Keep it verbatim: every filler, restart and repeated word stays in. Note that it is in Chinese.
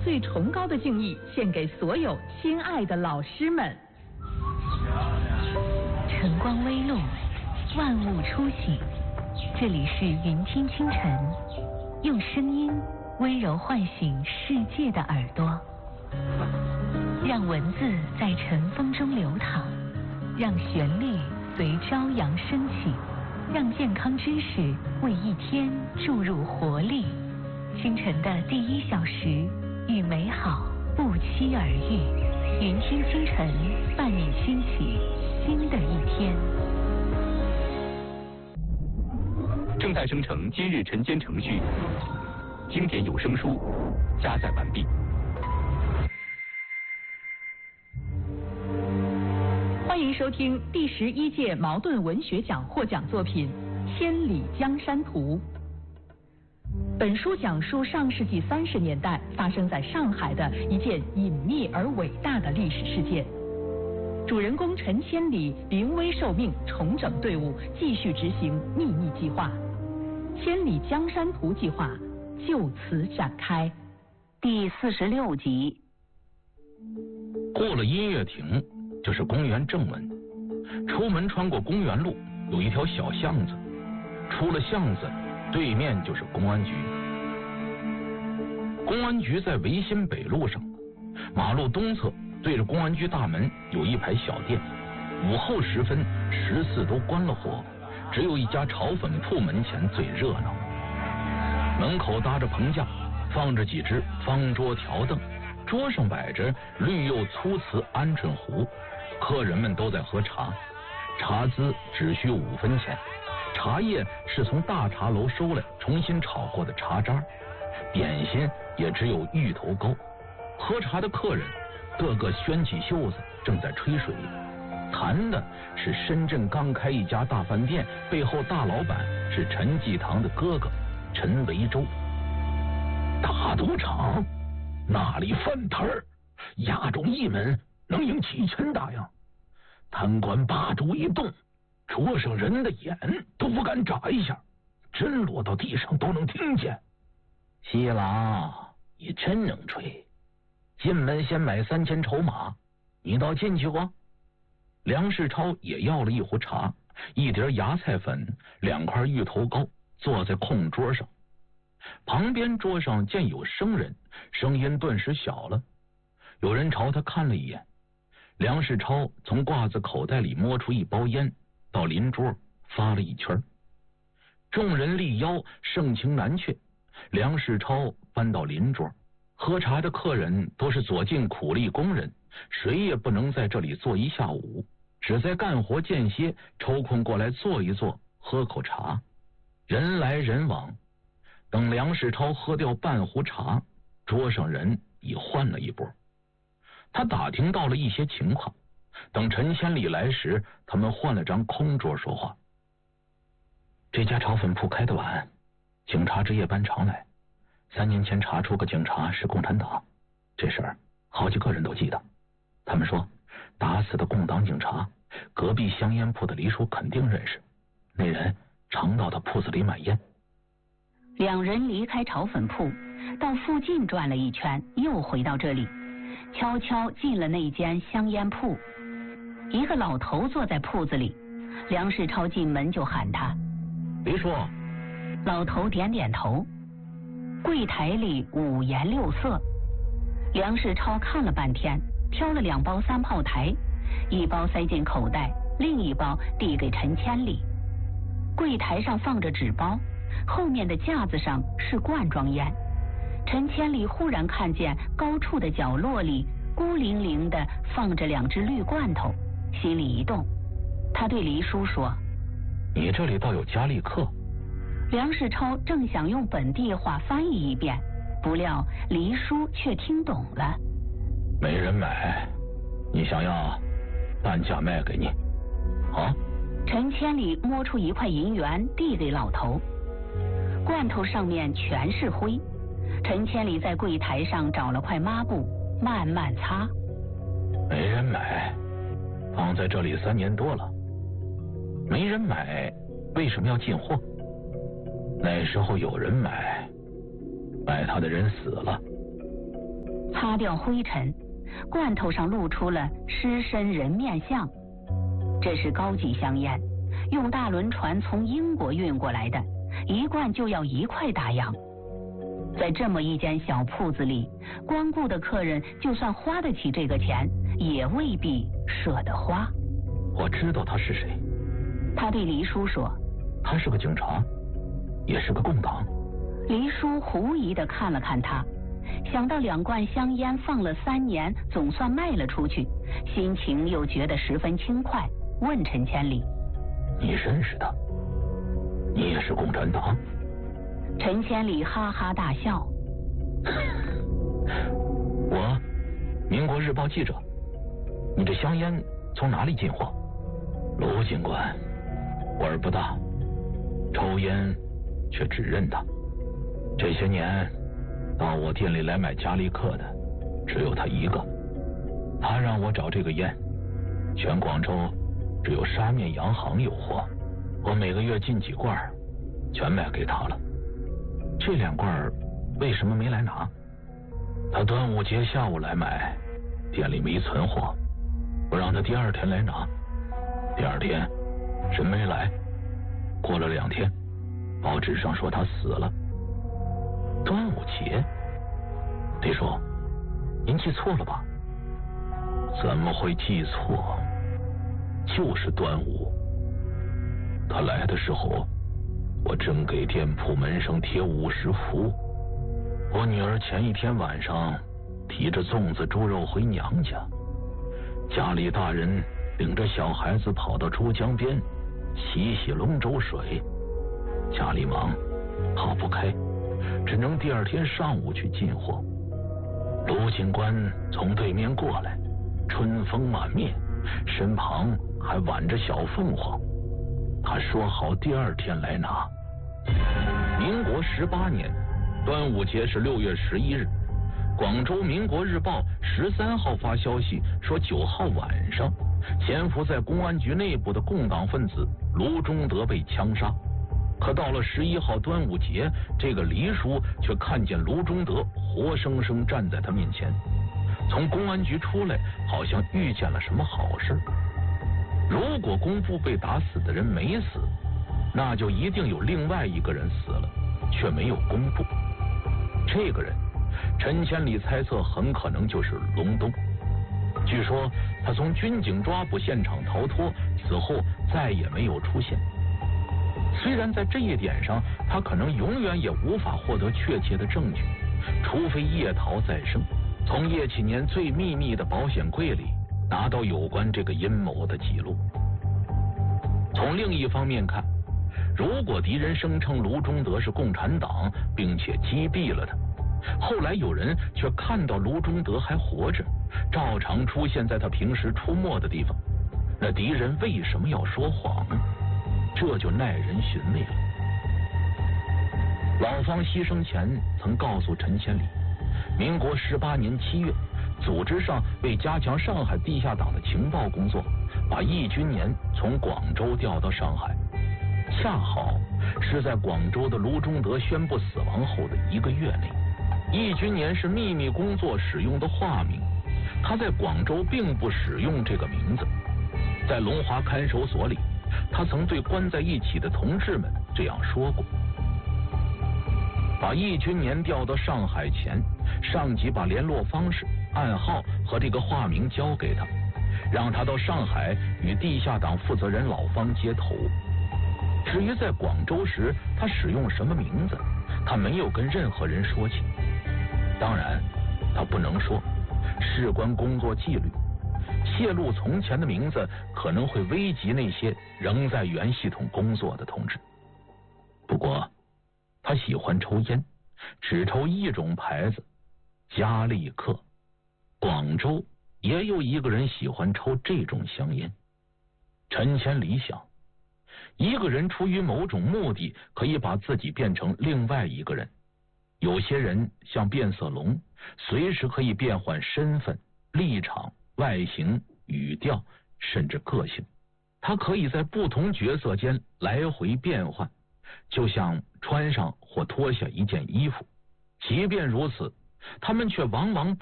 最崇高的敬意献给所有亲爱的老师们。 晨光微露，万物初醒，这里是云听清晨，用声音温柔唤醒世界的耳朵，让文字在晨风中流淌，让旋律随朝阳升起，让健康知识为一天注入活力。清晨的第一小时，与美好不期而遇。云听清晨，伴你兴起新的一天。 正在生成今日晨间程序，经典有声书加载完毕。 欢迎收听第十一届茅盾文学奖获奖作品《千里江山图》。本书讲述上世纪三十年代发生在上海的一件隐秘而伟大的历史事件。主人公陈千里临危受命，重整队伍，继续执行秘密计划。千里江山图计划就此展开。 第四十六集。 过了音乐亭就是公园正门，出门穿过公园路，有一条小巷子，出了巷子对面就是公安局。公安局在维新北路上，马路东侧对着公安局大门有一排小店。午后时分，十四都关了火，只有一家炒粉铺门前最热闹。门口搭着棚架，放着几只方桌条凳，桌上摆着绿釉粗瓷鹌鹑壶，客人们都在喝茶，茶资只需五分钱。茶叶是从大茶楼收来重新炒过的茶渣，点心也只有芋头糕。喝茶的客人个个掀起袖子，正在吹水，谈的是深圳刚开一家大饭店，背后大老板是陈济棠的哥哥陈维洲。大赌场那里饭摊儿，押中一门能赢几千大洋。贪官把主一动，桌上人的眼都不敢眨一下，针落到地上都能听见。西郎，你真能吹！进门先买三千筹码，你倒进去过？梁世超也要了一壶茶，一碟芽菜粉，两块芋头糕，坐在空桌上。旁边桌上见有生人，声音顿时小了。有人朝他看了一眼，梁世超从褂子口袋里摸出一包烟，到邻桌发了一圈。众人立腰，盛情难却。梁世超搬到邻桌，喝茶的客人都是左近苦力工人，谁也不能在这里坐一下午，只在干活间歇抽空过来坐一坐，喝口茶。人来人往，等梁世超喝掉半壶茶，桌上人已换了一波。他打听到了一些情况，等陈千里来时，他们换了张空桌说话。这家炒粉铺开得晚，警察值夜班常来。三年前查出个警察是共产党，这事儿好几个人都记得。他们说打死的共党警察，隔壁香烟铺的黎叔肯定认识，那人常到他铺子里买烟。 两人离开炒粉铺，到附近转了一圈，又回到这里，悄悄进了那间香烟铺。一个老头坐在铺子里，梁世超进门就喊他： 黎叔。 老头点点头。柜台里五颜六色，梁世超看了半天，挑了两包三炮台，一包塞进口袋，另一包递给陈千里。柜台上放着纸包，后面的架子上是罐装烟。陈千里忽然看见高处的角落里孤零零的放着两只绿罐头，心里一动，他对黎叔说： 你这里倒有加利克。 梁世超正想用本地话翻译一遍，不料黎叔却听懂了。 没人买，你想要半价卖给你啊？ 陈千里摸出一块银元递给老头，罐头上面全是灰。陈千里在柜台上找了块抹布慢慢擦。 没人买，放在这里三年多了，没人买，为什么要进货？那时候有人买，买他的人死了。 擦掉灰尘，罐头上露出了狮身人面像。这是高级香烟，用大轮船从英国运过来的，一罐就要一块大洋。在这么一间小铺子里，光顾的客人就算花得起这个钱，也未必舍得花。 我知道他是谁。 他对黎叔说： 他是个警察，也是个共党。 黎叔狐疑地看了看他，想到两罐香烟放了三年，总算卖了出去，心情又觉得十分轻快，问陈千里： 你认识他？你也是共产党？ 陈千里哈哈大笑： 我民国日报记者。你这香烟从哪里进货？卢警官官儿不大，抽烟却只认他。这些年到我店里来买加利克的只有他一个，他让我找这个烟，全广州只有沙面洋行有货，我每个月进几罐，全卖给他了。这两罐为什么没来拿？他端午节下午来买，店里没存货，我让他第二天来拿。第二天人没来，过了两天，报纸上说他死了。端午节？李叔，您记错了吧？怎么会记错？就是端午。他来的时候，我正给店铺门上贴五十符。我女儿前一天晚上提着粽子猪肉回娘家，家里大人领着小孩子跑到珠江边洗洗龙舟水，家里忙跑不开，只能第二天上午去进货。卢警官从对面过来，春风满面，身旁还挽着小凤凰。他说好第二天来拿。民国十八年，端午节是六月十一日。广州民国日报十三号发消息说，九号晚上，潜伏在公安局内部的共党分子卢中德被枪杀。可到了十一号端午节，这个黎叔却看见卢中德活生生站在他面前，从公安局出来，好像遇见了什么好事。如果公布被打死的人没死，那就一定有另外一个人死了，却没有公布。这个人，陈千里猜测很可能就是隆冬。据说他从军警抓捕现场逃脱，此后再也没有出现。虽然在这一点上，他可能永远也无法获得确切的证据，除非夜逃再生，从叶启年最秘密的保险柜里拿到有关这个阴谋的记录。从另一方面看，如果敌人声称卢中德是共产党，并且击毙了他，后来有人却看到卢中德还活着，照常出现在他平时出没的地方，那敌人为什么要说谎？这就耐人寻味了。老方牺牲前曾告诉陈千里，民国十八年七月，组织上为加强上海地下党的情报工作，把易军年从广州调到上海，恰好是在广州的卢中德宣布死亡后的一个月内。易军年是秘密工作使用的化名，他在广州并不使用这个名字。在龙华看守所里，他曾对关在一起的同志们这样说过。把易军年调到上海前，上级把联络方式、暗号和这个化名交给他，让他到上海与地下党负责人老方接头。至于在广州时他使用什么名字，他没有跟任何人说起。当然他不能说，事关工作纪律，泄露从前的名字可能会危及那些仍在原系统工作的同志。不过他喜欢抽烟，只抽一种牌子，加利克。广州也有一个人喜欢抽这种香烟。陈千里想，一个人出于某种目的，可以把自己变成另外一个人。有些人像变色龙，随时可以变换身份、立场、外形、语调，甚至个性。他可以在不同角色间来回变换，就像穿上或脱下一件衣服。即便如此，他们却往往